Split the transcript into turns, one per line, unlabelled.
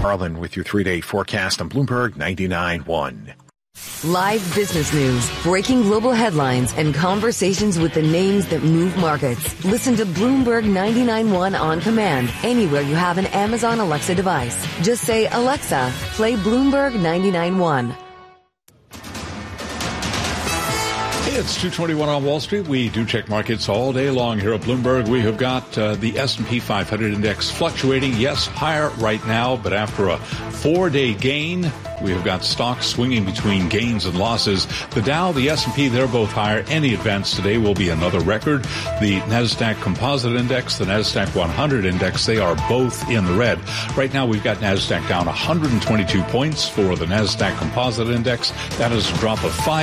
Harlan with your 3-day forecast on Bloomberg 99.1.
Live business news, breaking global headlines, and conversations with the names that move markets. Listen to Bloomberg 99.1 on command anywhere you have an Amazon Alexa device. Just say, Alexa, play Bloomberg 99.1.
It's 2:21 on Wall Street. We do check markets all day long here at Bloomberg. We have got the S&P 500 index fluctuating, yes, higher right now, but after a 4-day gain, we have got stocks swinging between gains and losses. The Dow, the S&P, they're both higher. Any advance today will be another record. The NASDAQ Composite Index, the NASDAQ 100 Index, they are both in the red. Right now, we've got NASDAQ down 122 points for the NASDAQ Composite Index. That is a drop of 5.